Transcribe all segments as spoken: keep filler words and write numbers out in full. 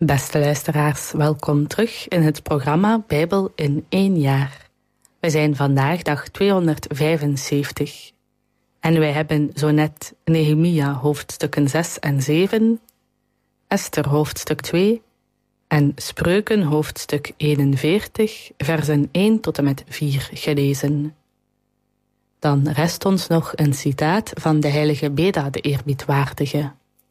Beste luisteraars, welkom terug in het programma Bijbel in één jaar. We zijn vandaag dag tweehonderdvijfenzeventig. En wij hebben zo net Nehemia hoofdstukken zes en zeven, Esther hoofdstuk twee en Spreuken hoofdstuk eenenveertig, versen één tot en met vier gelezen. Dan rest ons nog een citaat van de heilige Beda de eerbiedwaardige.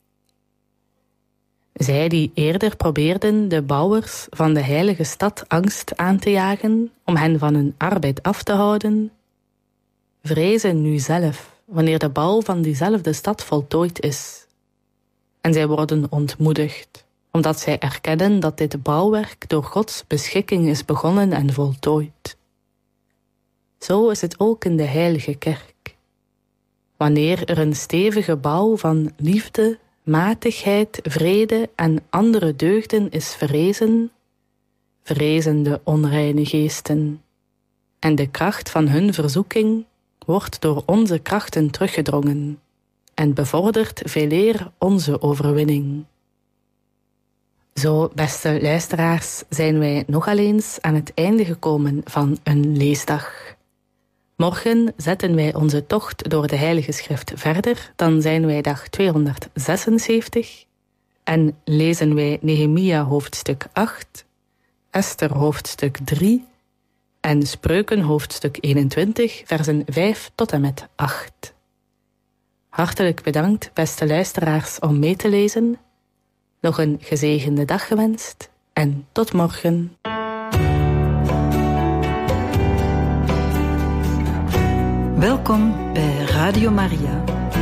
Zij die eerder probeerden de bouwers van de heilige stad angst aan te jagen om hen van hun arbeid af te houden, vrezen nu zelf wanneer de bouw van diezelfde stad voltooid is. En zij worden ontmoedigd, omdat zij erkennen dat dit bouwwerk door Gods beschikking is begonnen en voltooid. Zo is het ook in de heilige kerk. Wanneer er een stevige bouw van liefde, matigheid, vrede en andere deugden is verrezen, vrezen de onreine geesten. En de kracht van hun verzoeking wordt door onze krachten teruggedrongen en bevordert veeleer onze overwinning. Zo, beste luisteraars, zijn wij nogal eens aan het einde gekomen van een leesdag. Morgen zetten wij onze tocht door de Heilige Schrift verder, dan zijn wij dag tweehonderdzesenzeventig en lezen wij Nehemia hoofdstuk acht, Esther hoofdstuk drie en Spreuken hoofdstuk eenentwintig, versen vijf tot en met acht. Hartelijk bedankt, beste luisteraars, om mee te lezen. Nog een gezegende dag gewenst en tot morgen. Welkom bij Radio Maria.